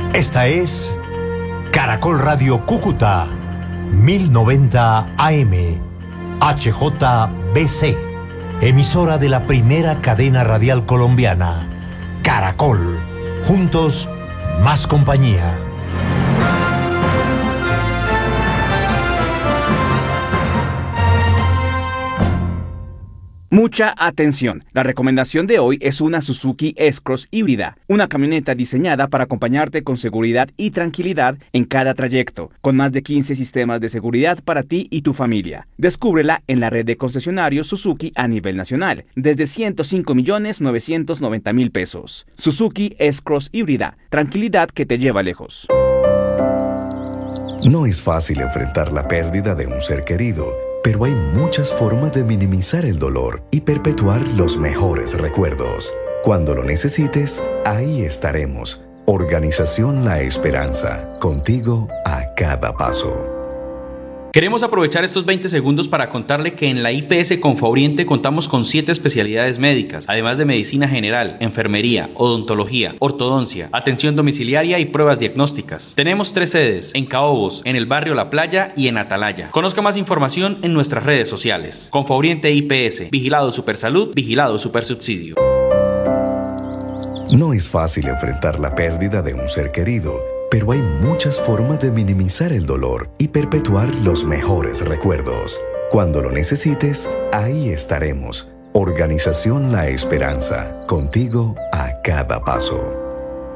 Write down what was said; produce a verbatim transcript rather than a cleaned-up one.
Esta es Caracol Radio Cúcuta, mil noventa A M, H J B C, emisora de la primera cadena radial colombiana, Caracol. Juntos, más compañía. Mucha atención. La recomendación de hoy es una Suzuki S-Cross híbrida, una camioneta diseñada para acompañarte con seguridad y tranquilidad en cada trayecto, con más de quince sistemas de seguridad para ti y tu familia. Descúbrela en la red de concesionarios Suzuki a nivel nacional, desde ciento cinco millones novecientos noventa mil pesos. Suzuki S-Cross híbrida, tranquilidad que te lleva lejos. No es fácil enfrentar la pérdida de un ser querido, pero hay muchas formas de minimizar el dolor y perpetuar los mejores recuerdos. Cuando lo necesites, ahí estaremos. Organización La Esperanza, contigo a cada paso. Queremos aprovechar estos veinte segundos para contarle que en la I P S Confaoriente contamos con siete especialidades médicas, además de medicina general, enfermería, odontología, ortodoncia, atención domiciliaria y pruebas diagnósticas. Tenemos tres sedes, en Caobos, en el barrio La Playa y en Atalaya. Conozca más información en nuestras redes sociales. Confaoriente I P S, Vigilado Supersalud, Vigilado Supersubsidio. No es fácil enfrentar la pérdida de un ser querido, pero hay muchas formas de minimizar el dolor y perpetuar los mejores recuerdos. Cuando lo necesites, ahí estaremos. Organización La Esperanza, contigo a cada paso.